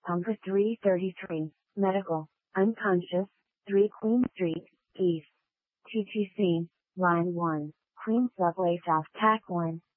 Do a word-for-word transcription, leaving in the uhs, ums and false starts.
Number three thirty-three, medical, unconscious, three Queen Street, East. T T C, line one, Queen Subway South, Tack one.